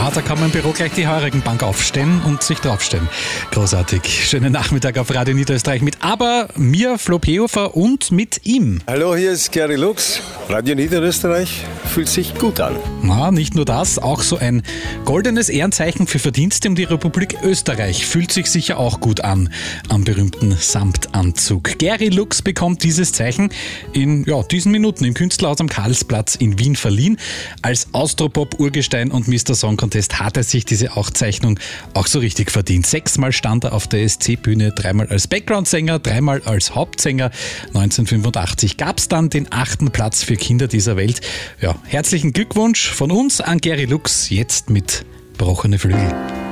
Da kann man im Büro gleich die heurigen Bank aufstellen und sich draufstellen. Großartig. Schönen Nachmittag auf Radio Niederösterreich mit mir, Flo Pehofer, und mit ihm. Hallo, hier ist Gary Lux. Radio Niederösterreich fühlt sich gut an. Na, nicht nur das, auch so ein goldenes Ehrenzeichen für Verdienste um die Republik Österreich fühlt sich sicher auch gut an am berühmten Samtanzug. Gary Lux bekommt dieses Zeichen in diesen Minuten im Künstlerhaus am Karlsplatz in Wien verliehen. Als Austropop-Urgestein und Mr. Song Contest hat er sich diese Auszeichnung auch so richtig verdient. 6-mal stand er auf der ESC-Bühne, 3-mal als Background-Sänger, 3-mal als Hauptsänger. 1985 gab es dann den 8. Platz für Kinder dieser Welt. Ja, herzlichen Glückwunsch von uns an Gary Lux, jetzt mit Brochene Flügel.